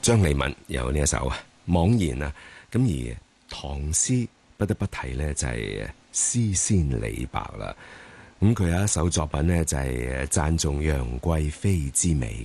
張莉敏有呢一首惘然啊，咁而唐詩不得不提呢，就係詩仙李白啦。咁佢有一首作品呢，就係讚頌楊貴妃之美